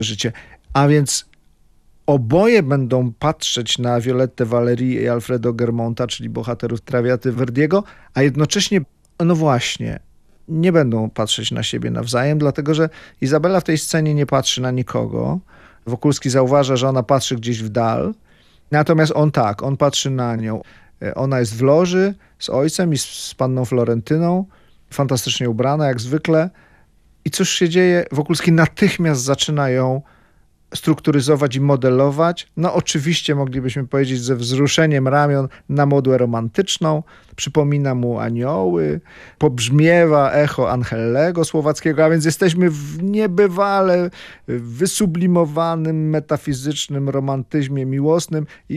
życie. A więc oboje będą patrzeć na Violettę Valerii i Alfredo Germonta, czyli bohaterów Traviaty Verdiego, a jednocześnie, no właśnie, nie będą patrzeć na siebie nawzajem, dlatego że Izabela w tej scenie nie patrzy na nikogo. Wokulski zauważa, że ona patrzy gdzieś w dal, natomiast on patrzy na nią. Ona jest w loży z ojcem i z panną Florentyną, fantastycznie ubrana jak zwykle. I cóż się dzieje? Wokulski natychmiast zaczyna ją strukturyzować i modelować. No oczywiście moglibyśmy powiedzieć ze wzruszeniem ramion na modłę romantyczną. Przypomina mu anioły, pobrzmiewa echo Angellego słowackiego, a więc jesteśmy w niebywale wysublimowanym, metafizycznym romantyzmie miłosnym. I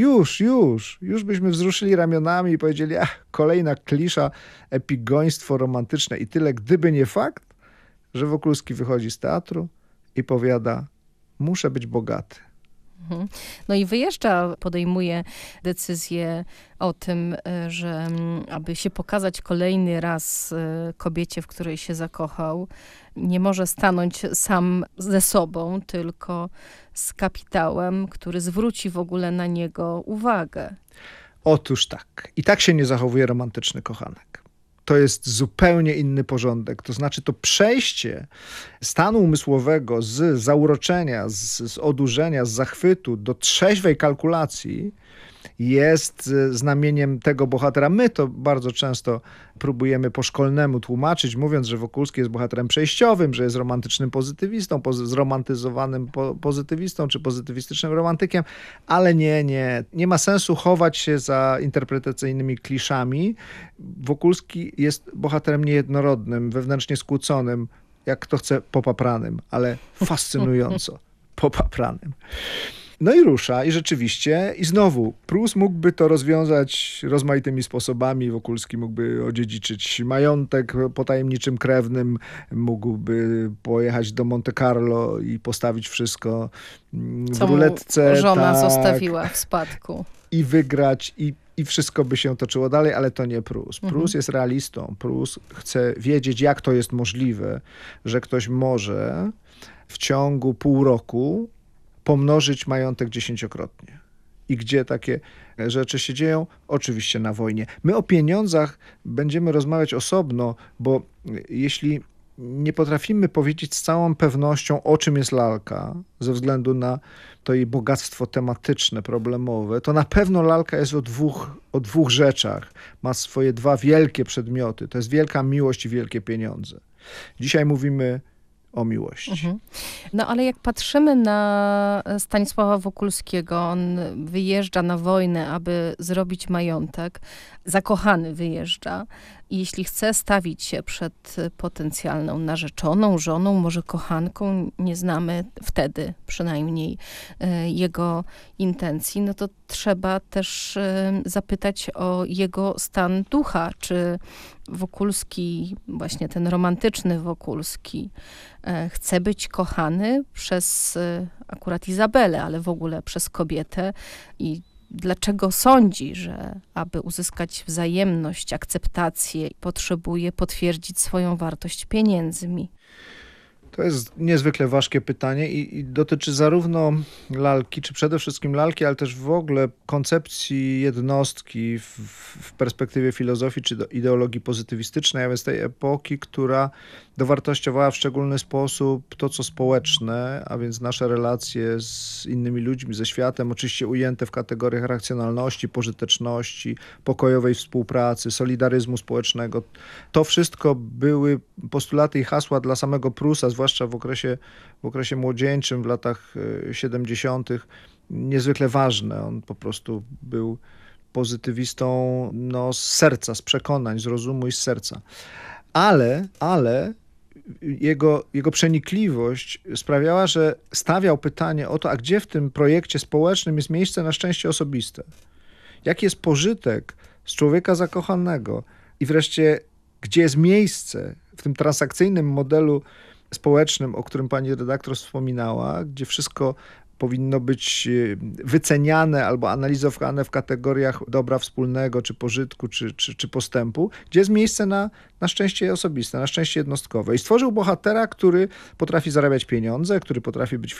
już byśmy wzruszyli ramionami i powiedzieli, kolejna klisza, epigoństwo romantyczne i tyle, gdyby nie fakt, że Wokulski wychodzi z teatru i powiada: muszę być bogaty. No i wyjeżdża, podejmuje decyzję o tym, że aby się pokazać kolejny raz kobiecie, w której się zakochał, nie może stanąć sam ze sobą, tylko z kapitałem, który zwróci w ogóle na niego uwagę. Otóż tak. I tak się nie zachowuje romantyczny kochanek. To jest zupełnie inny porządek. To znaczy to przejście stanu umysłowego z zauroczenia, z odurzenia, z zachwytu do trzeźwej kalkulacji jest znamieniem tego bohatera. My to bardzo często próbujemy po szkolnemu tłumaczyć, mówiąc, że Wokulski jest bohaterem przejściowym, że jest romantycznym pozytywistą, zromantyzowanym pozytywistą czy pozytywistycznym romantykiem, ale nie ma sensu chować się za interpretacyjnymi kliszami. Wokulski jest bohaterem niejednorodnym, wewnętrznie skłóconym, jak kto chce popapranym, ale fascynująco popapranym. No i rusza i rzeczywiście, i znowu, Prus mógłby to rozwiązać rozmaitymi sposobami. Wokulski mógłby odziedziczyć majątek po tajemniczym krewnym, mógłby pojechać do Monte Carlo i postawić wszystko w ruletce. Żona zostawiła w spadku. I wygrać, i wszystko by się toczyło dalej, ale to nie Prus. Prus jest realistą. Prus chce wiedzieć, jak to jest możliwe, że ktoś może w ciągu pół roku pomnożyć majątek 10-krotnie. I gdzie takie rzeczy się dzieją? Oczywiście na wojnie. My o pieniądzach będziemy rozmawiać osobno, bo jeśli nie potrafimy powiedzieć z całą pewnością, o czym jest lalka, ze względu na to jej bogactwo tematyczne, problemowe, to na pewno lalka jest o dwóch rzeczach. Ma swoje dwa wielkie przedmioty. To jest wielka miłość i wielkie pieniądze. Dzisiaj mówimy o miłości. No ale jak patrzymy na Stanisława Wokulskiego, on wyjeżdża na wojnę, aby zrobić majątek. Zakochany wyjeżdża. I jeśli chce stawić się przed potencjalną narzeczoną, żoną, może kochanką, nie znamy wtedy przynajmniej jego intencji, no to trzeba też zapytać o jego stan ducha. Czy Wokulski, właśnie ten romantyczny Wokulski, chce być kochany przez akurat Izabelę, ale w ogóle przez kobietę i dlaczego sądzi, że aby uzyskać wzajemność, akceptację, potrzebuje potwierdzić swoją wartość pieniędzmi? To jest niezwykle ważkie pytanie i dotyczy zarówno lalki, czy przede wszystkim lalki, ale też w ogóle koncepcji jednostki w perspektywie filozofii czy ideologii pozytywistycznej, a więc tej epoki, która dowartościowała w szczególny sposób to, co społeczne, a więc nasze relacje z innymi ludźmi, ze światem, oczywiście ujęte w kategoriach racjonalności, pożyteczności, pokojowej współpracy, solidaryzmu społecznego. To wszystko były postulaty i hasła dla samego Prusa, zwłaszcza w okresie młodzieńczym, w latach 70., niezwykle ważne. On po prostu był pozytywistą z serca, z przekonań, z rozumu i z serca. Ale jego przenikliwość sprawiała, że stawiał pytanie o to, a gdzie w tym projekcie społecznym jest miejsce na szczęście osobiste? Jaki jest pożytek z człowieka zakochanego? I wreszcie, gdzie jest miejsce w tym transakcyjnym modelu społecznym, o którym pani redaktor wspominała, gdzie wszystko powinno być wyceniane albo analizowane w kategoriach dobra wspólnego, czy pożytku, czy postępu, gdzie jest miejsce na szczęście osobiste, na szczęście jednostkowe. I stworzył bohatera, który potrafi zarabiać pieniądze, który potrafi być